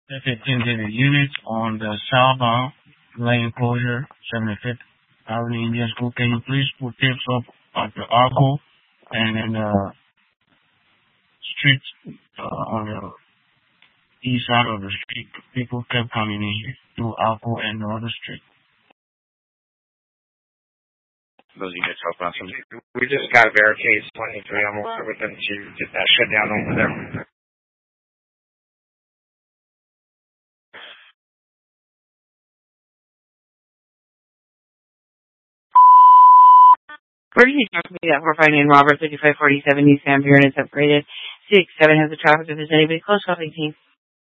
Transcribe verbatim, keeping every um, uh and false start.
fifteen units on the southbound lane closure, seventy-fifth Avenue Indian School. Can you please put tips up at the Arco and in the street uh, on the east side of the street? People kept coming in here through Arco and the other street. Those units are awesome. We just got barricades twenty-three. I'm working with them to get that shut down over there. Emergency talk to me at four five nine Robert, fifty-five forty-seven East San Bureau, and it's upgraded. six seven has the traffic. If there's anybody close, call eighteen.